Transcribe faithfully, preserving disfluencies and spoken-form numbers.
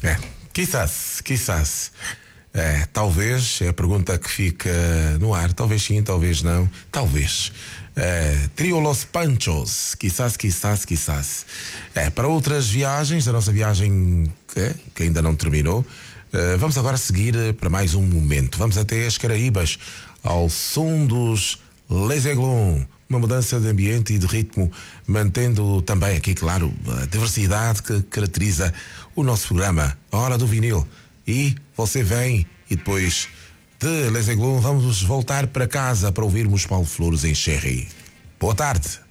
É, quizás, quizás. É, talvez, é a pergunta que fica no ar. Talvez sim, talvez não. Talvez. É, trio Los Panchos. Quizás, quizás, quizás. É, para outras viagens, a nossa viagem que, que ainda não terminou, é, vamos agora seguir para mais um momento. Vamos até as Caraíbas, ao som dos Les Aiglons. Uma mudança de ambiente e de ritmo, mantendo também aqui, claro, a diversidade que caracteriza o nosso programa, a Hora do Vinil. E você vem e depois de Les Aiglons vamos voltar para casa para ouvirmos Paulo Flores em Cherry. Boa tarde.